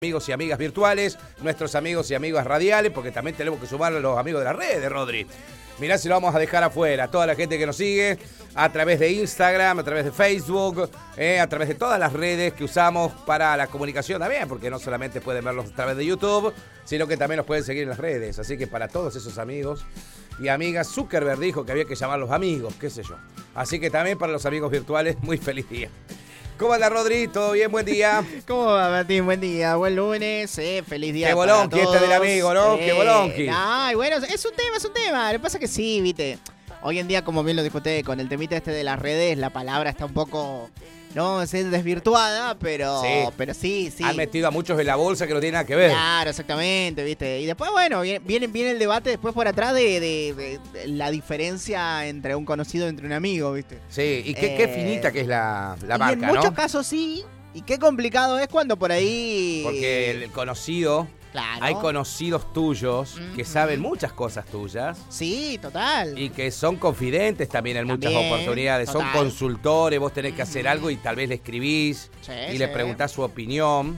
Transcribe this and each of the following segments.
Amigos y amigas virtuales, nuestros amigos y amigas radiales, porque también tenemos que sumar a los amigos de las redes, Rodri. Mirá si lo vamos a dejar afuera. Toda la gente que nos sigue a través de Instagram, a través de Facebook, a través de todas las redes que usamos para la comunicación también, porque no solamente pueden verlos a través de YouTube, sino que también nos pueden seguir en las redes. Así que para todos esos amigos y amigas, Zuckerberg dijo que había que llamarlos amigos, qué sé yo. Así que también para los amigos virtuales, muy feliz día. ¿Cómo anda, Rodri? ¿Todo bien? Buen día. ¿Cómo va, Martín? Buen día, buen lunes, feliz día. Qué bolonqui este del amigo, ¿no? Qué bolonqui. Ay, bueno, es un tema. Lo que pasa es que sí, viste. Hoy en día, como bien lo discuté con el temita este de las redes, la palabra está un poco, no sé, desvirtuada, pero sí. Han metido a muchos en la bolsa que no tienen nada que ver. Claro, exactamente, viste. Y después, bueno, viene el debate después por atrás de la diferencia entre un conocido y entre un amigo, viste. Sí, y qué finita que es la marca, ¿no? En muchos casos sí, y qué complicado es cuando por ahí... Porque el conocido... Claro. Hay conocidos tuyos que saben muchas cosas tuyas. Sí, total. Y que son confidentes también en muchas oportunidades. Total. Son consultores, vos tenés que hacer algo y tal vez le escribís y le preguntás su opinión.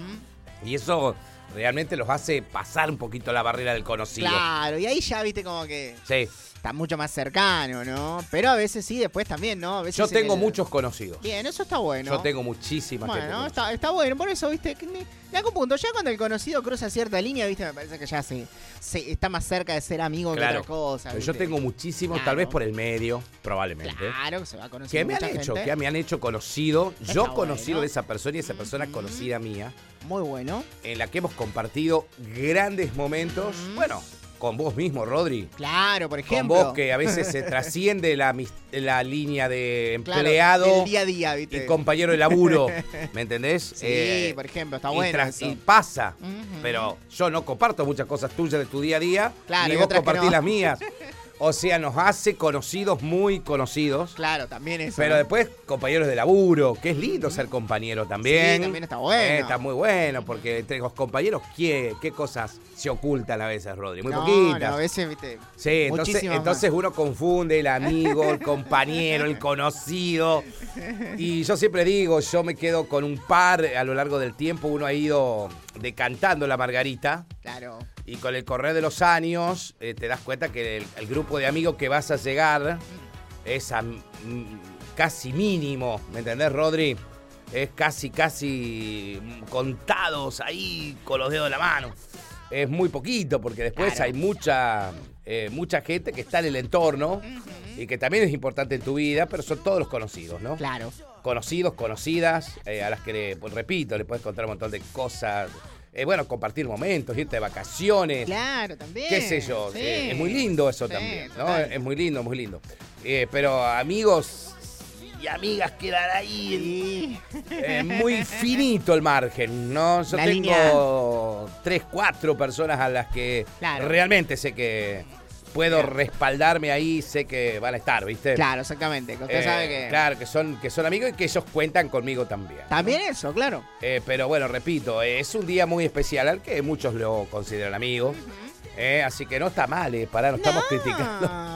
Y eso realmente los hace pasar un poquito la barrera del conocido. Claro, y ahí ya viste como que... Sí. Está mucho más cercano, ¿no? Pero a veces sí, después también, ¿no? A veces yo tengo muchos conocidos. Bien, eso está bueno. Yo tengo muchísimas. Bueno, está bueno. Por eso, viste, le hago un punto. Ya cuando el conocido cruza cierta línea, viste, me parece que ya se está más cerca de ser amigo que otra cosa. Pero yo tengo muchísimos, tal vez por el medio, probablemente. Claro, que se va a conocer. Que me han hecho conocido. Yo conocido de esa persona y esa persona conocida mía. Muy bueno. En la que hemos compartido grandes momentos. Bueno, con vos mismo, Rodri. Claro, por ejemplo. Con vos que a veces se trasciende la línea de empleado. Claro, del día a día, ¿viste? Y compañero de laburo. ¿Me entendés? Sí, por ejemplo, está bueno. Y pasa. Pero yo no comparto muchas cosas tuyas de tu día a día. Claro, ni vos compartís las mías. O sea, nos hace conocidos, muy conocidos. Claro, también eso. Pero después, compañeros de laburo, que es lindo ser compañero también. Sí, también está bueno. Está muy bueno, porque entre los compañeros, ¿qué cosas se ocultan a veces, Rodri? Muy poquitas. No, a veces, viste. Sí, entonces uno confunde el amigo, el compañero, el conocido. Y yo siempre digo, yo me quedo con un par a lo largo del tiempo. Uno ha ido decantando la margarita. Claro. Y con el correr de los años, te das cuenta que el grupo de amigos que vas a llegar es casi mínimo, ¿me entendés, Rodri? Es casi contados ahí con los dedos de la mano. Es muy poquito, porque después hay mucha gente que está en el entorno y que también es importante en tu vida, pero son todos los conocidos, ¿no? Claro. Conocidos, conocidas, a las que, repito, le puedes contar un montón de cosas. Bueno, compartir momentos, irte de vacaciones. Claro, también. Qué sé yo. Sí. Es muy lindo eso también, ¿no? Total. Es muy lindo, muy lindo. Pero amigos y amigas quedan ahí. Muy finito el margen, ¿no? Yo tengo 3, 4 personas a las que realmente sé que puedo respaldarme ahí, sé que van a estar, ¿viste? Claro, exactamente. Que usted sabe que... Claro, que son amigos y que ellos cuentan conmigo también. También eso, claro. Pero bueno, repito, es un día muy especial al que muchos lo consideran amigo. Así que no está mal, no estamos criticando.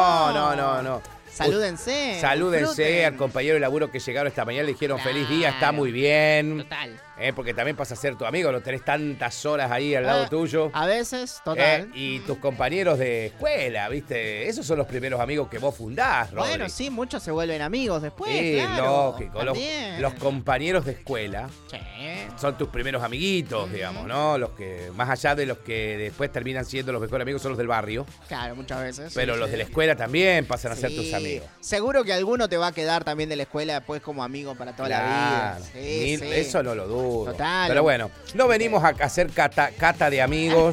No. Salúdense. Salúdense al compañero de laburo que llegaron esta mañana, le dijeron feliz día, está muy bien. Total. Porque también pasa a ser tu amigo, lo tenés tantas horas ahí al lado tuyo. A veces, total. Y tus compañeros de escuela, ¿viste? Esos son los primeros amigos que vos fundás, Rodri. Bueno, sí, muchos se vuelven amigos después, claro. Lógico. Los compañeros de escuela son tus primeros amiguitos, digamos, ¿no? Los que, más allá de los que después terminan siendo los mejores amigos, son los del barrio. Claro, muchas veces. Pero los de la escuela también pasan a ser tus amigos. Seguro que alguno te va a quedar también de la escuela después como amigo para toda la vida. Eso no lo dudo. Total. Pero bueno, no venimos a hacer cata de amigos.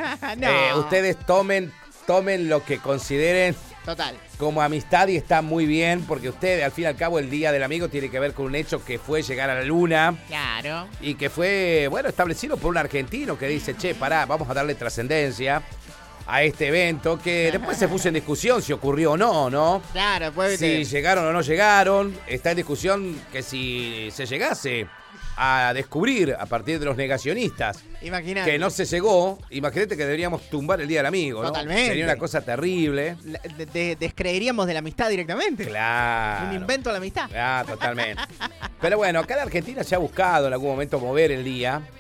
No. Ustedes tomen lo que consideren como amistad y está muy bien, porque ustedes, al fin y al cabo, el Día del Amigo tiene que ver con un hecho que fue llegar a la luna. Claro. Y que fue, bueno, establecido por un argentino que dice, pará, vamos a darle trascendencia a este evento, que después se puso en discusión si ocurrió o no, ¿no? Claro, pues. Si llegaron o no llegaron, está en discusión que si se llegase a descubrir a partir de los negacionistas Imagínate. que no se llegó, imagínate que deberíamos tumbar el Día del Amigo, ¿no? Totalmente. Sería una cosa terrible. Descreeríamos de la amistad directamente. Claro. Un invento de la amistad. Ah, totalmente. Pero bueno, acá la Argentina se ha buscado en algún momento mover el día.